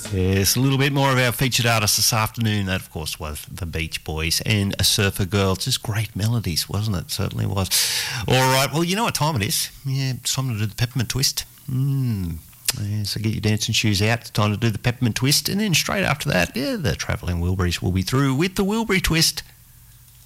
Yes, a little bit more of our featured artists this afternoon. That, of course, was the Beach Boys and A Surfer Girl. Just great melodies, wasn't it? Certainly was. All right, well, you know what time it is. Yeah, it's time to do the Peppermint Twist. Yeah, so get your dancing shoes out. It's time to do the Peppermint Twist. And then straight after that, the Travelling Wilburys will be through with the Wilbury Twist.